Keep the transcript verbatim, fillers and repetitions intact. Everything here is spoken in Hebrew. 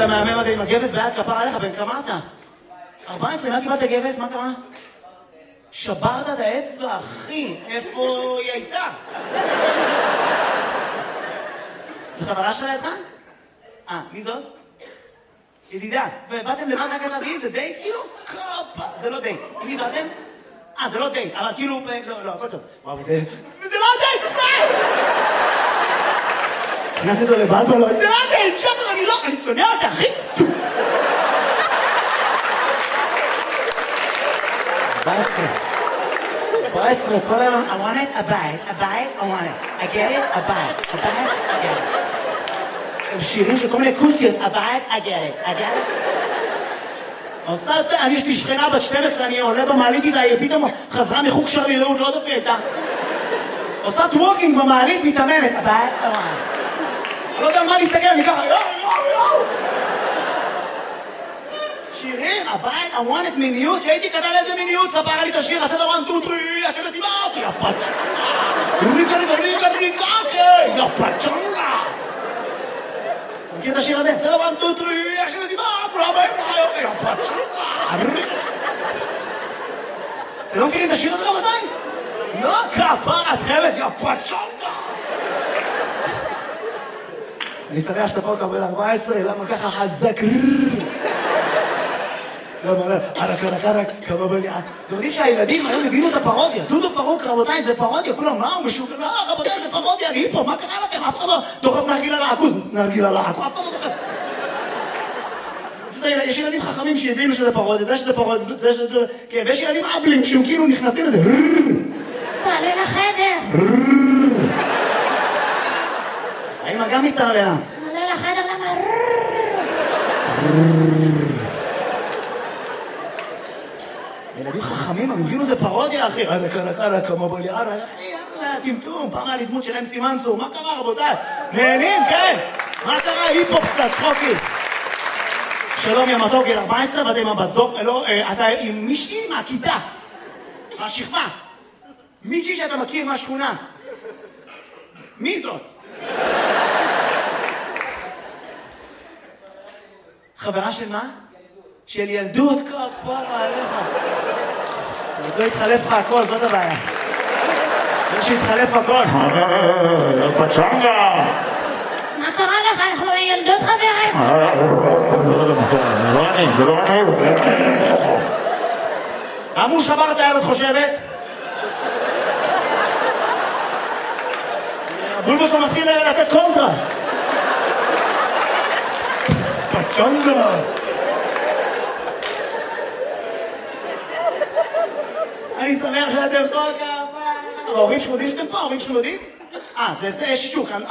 של המאמם הזה עם הגבס ביד, כפר עליך, בן כמה אתה? ארבע עשרה, מה קיבלת גבס? מה קרה? שברת את האצבע, אחי, איפה היא הייתה? זו חברה שלה איתך? אה, מי זאת? ידידה, ובאתם לבד רק על אבי, זה דייט כאילו? קופה, זה לא דייט. עם מי באתם? אה, זה לא דייט, אבל כאילו, לא, לא, הכל טוב. וואו, וזה... וזה לא דייט, בכלל! נכנס אותו לבלבלות, זה לא דייט, שחר, אני לא, אני שונא אותה, אחי! ארבע עשרה. ארבע עשרה, כל היום, I want it, a bite, a bite, I want it. I get it, a bite, a bite, I get it. הם שירים של כל מיני כוסיות, a bite, I get it, I get it. עושה, אני יש לי שכנה בת שתים עשרה, אני עולה במעלית איתה, היא פתאום חזרה מחוג שרירות, לא יודעת מי הייתה. עושה טוורקינג במעלית, מתאמנת, a bite, I want it. אני לא יודע על מה להסתכל, אני ככה, יואו, יואו, יואו. שירים, הבית, I want it מיניות, שהייתי כתב איזה מיניות, ספרה לי את השיר, עשה דבר, טו, טרי, השם מסיבה, יא פצ'נגה, ריקה, ריקה, ריקה, ריקה, יא פצ'נגה. מכיר את השיר הזה? עשה דבר, טו, טרי, השם מסיבה, כולם באים, יא פצ'נגה, ריקה. אתם לא מכירים את השיר הזה רבותיי? לא, כפר, את חמת, יא פצ'נגה. אני שמח שאתה פה קבל ארבע עשרה, למה ככה חזק? למה לא? ערק, ערק, ערק, כמה בליעה. זה מדהים שהילדים היום הבינו את הפרודיה. דודו פרוק, רבותיי, זה פרודיה. כולם, מה הוא משוגע? לא, רבותיי, זה פרודיה. אני פה, מה קרה לכם? אף אחד לא דוחף נרגילה לעכוז. נרגילה לעכוז, אף אחד לא דוחף. יש ילדים חכמים שהבינו שזה פרודיה, זה שזה פרודיה, זה שזה... כן, ויש ילדים אבלים שהם כאילו נכנסים לזה. תעלה לחדר. האמא גם מתערללה. תעלה לחדר, למה? ילדים חכמים, הם הבינו זה פרודיה, אחי. עלק, עלק, עלק, כמה בליעה, אחי, יאללה, טמטום, פעם היה לי דמות של אמסי מנסור, מה קרה, רבותיי? נהנים, כן? מה קרה? היפ-הופ קצת, צחוקים. שלום, יא מתוק, גיל ארבע עשרה, ואתה עם הבת זוג, לא, אתה עם מישהי מהכיתה, מהשכבה. מישהי שאתה מכיר מהשכונה. מי זאת? חברה של מה? של ילדות, כפרה עליך. עוד לא התחלף לך הכל, זאת הבעיה. לא שהתחלף הכל. פצ'נגה! מה קרה לך? אנחנו ילדות חברים. זה לא אני, זה לא אני. אמרו שבר את היד, את חושבת? הבולבו שלו מתחיל לתת קונטרה. פצ'נגה! אני שמח שאתם פה כמה... ההורים שלכם יודעים שאתם פה? ההורים שלכם יודעים? אה, זה, זה, יש שישוק.